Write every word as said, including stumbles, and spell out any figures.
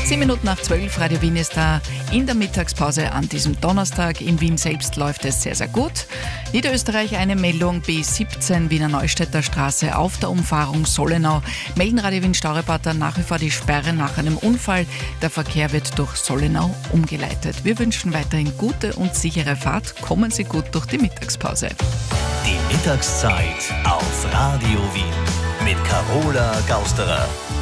Sieben Minuten nach zwölf, Radio Wien ist da in der Mittagspause an diesem Donnerstag. In Wien selbst läuft es sehr, sehr gut. Niederösterreich eine Meldung, B siebzehn Wiener Neustädter Straße auf der Umfahrung Sollenau. Melden Radio Wien Staureporter nach wie vor die Sperre nach einem Unfall. Der Verkehr wird durch Sollenau umgeleitet. Wir wünschen weiterhin gute und sichere Fahrt. Kommen Sie gut durch die Mittagspause. Die Mittagszeit auf Radio Wien mit Carola Gausterer.